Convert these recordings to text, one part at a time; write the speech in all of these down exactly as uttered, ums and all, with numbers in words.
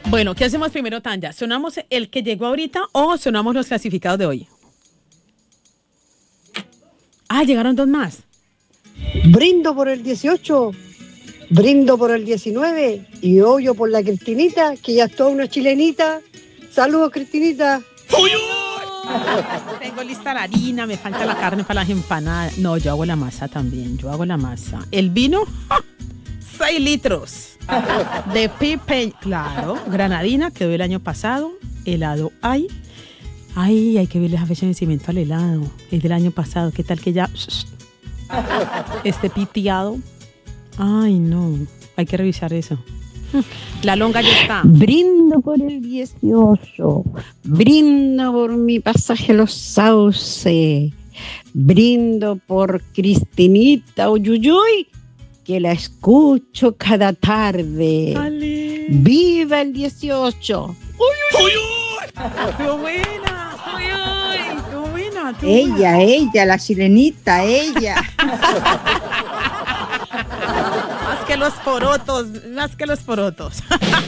Bueno, ¿qué hacemos primero, Tanya? ¿Sonamos el que llegó ahorita o sonamos los clasificados de hoy? Ah, llegaron dos más. Brindo por el dieciocho, brindo por el diecinueve y hoyo por la Cristinita, que ya es toda una chilenita. Saludos, Cristinita. Tengo lista la harina, me falta la carne para las empanadas. No, yo hago la masa también, yo hago la masa. El vino, seis litros de pipe, claro, granadina, quedó el año pasado, helado hay. Ay, hay que verle la fecha de vencimiento al helado, es del año pasado, ¿qué tal que ya esté piteado? Ay, no, hay que revisar eso. La longa ya está. Brindo por el dieciocho, brindo por mi pasaje a los Sauces, brindo por Cristinita Uyuyuy, que la escucho cada tarde. ¡Ale! ¡Viva el dieciocho! ¡Uy, uy, uy! ¡Qué buena! ¡Uy, uy! ¡Qué buena! Qué Ella, buena. ella, la sirenita, ella. Más que los porotos, más que los porotos.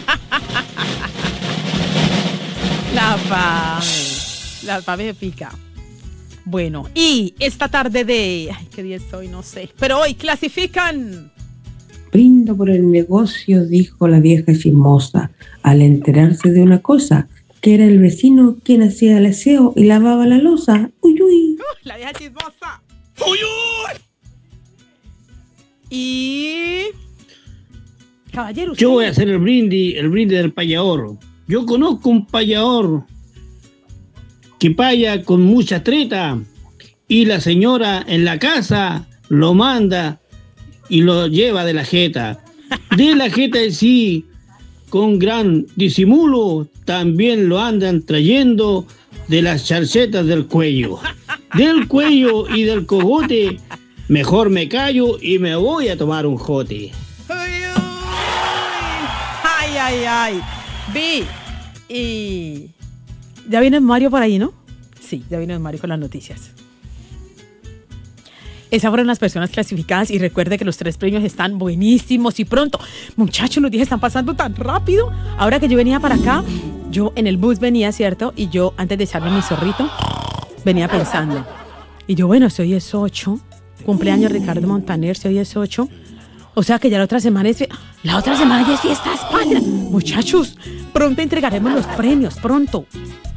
La fame, la fame me pica. Bueno, y esta tarde de... Ay, ¿qué día es hoy? No sé. Pero hoy clasifican... Brindo por el negocio, dijo la vieja chismosa, al enterarse de una cosa, que era el vecino quien hacía el aseo y lavaba la loza. ¡Uy, uy! Uh, la vieja chismosa. ¡Uy, uy! Y... Caballero, Yo usted. voy a hacer el brindis, el brindis del payador. Yo conozco un payador que paya con mucha treta y la señora en la casa lo manda y lo lleva de la jeta. De la jeta en sí, con gran disimulo, también lo andan trayendo de las charcetas del cuello. Del cuello y del cogote, mejor me callo y me voy a tomar un jote. Ay, ay, ay. Vi. Y... Ya viene Mario por ahí, ¿no? Sí, ya viene Mario con las noticias. Esas fueron las personas clasificadas y recuerde que los tres premios están buenísimos y pronto. Muchachos, los días están pasando tan rápido. Ahora que yo venía para acá, yo en el bus venía, ¿cierto? Y yo, antes de echarme mi zorrito, venía pensando. Y yo, bueno, si hoy es ocho, cumpleaños Ricardo Montaner, si hoy es ocho. O sea que ya la otra semana es... La otra semana ya es fiestas patrias. Muchachos, pronto entregaremos los premios, pronto.